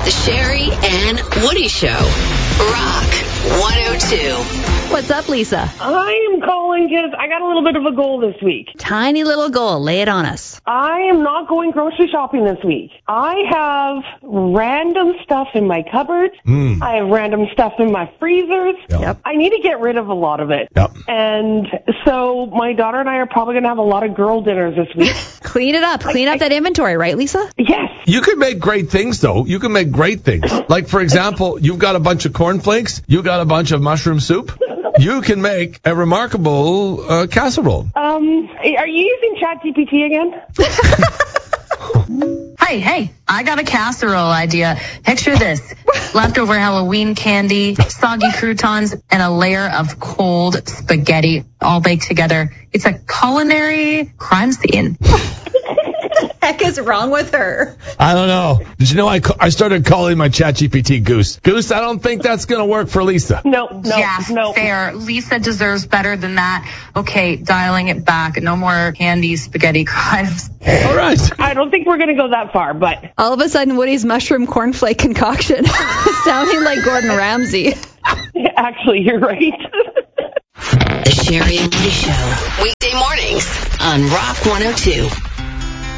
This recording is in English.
The Sherry and Woody Show. Rock 102. What's up, Lisa? I am calling because I got a little bit of a goal this week. Tiny little goal. Lay it on us. I am not going grocery shopping this week. I have random stuff in my cupboard. I have random stuff in my freezers. Yep. I need to get rid of a lot of it. Yep. And so my daughter and I are probably going to have a lot of girl dinners this week. Clean it up. Clean up that inventory, right, Lisa? Yes. You can make great things, though. You can make great things. Like, for example, you've got a bunch of cornflakes. You got a bunch of mushroom soup. You can make a remarkable casserole. Are you using ChatGPT again? Hey, I got a casserole idea. Picture this. Leftover Halloween candy, soggy croutons, and a layer of cold spaghetti all baked together. It's a culinary crime scene. Heck is wrong with her? I don't know. Did you know I started calling my ChatGPT Goose? Goose, I don't think that's going to work for Lisa. No. Fair. Lisa deserves better than that. Okay, dialing it back. No more candy spaghetti crimes. All right. I don't think we're going to go that far, but... All of a sudden, Woody's mushroom cornflake concoction sounding like Gordon Ramsay. Actually, you're right. The Sherry and Woody Show. Weekday mornings on Rock 102.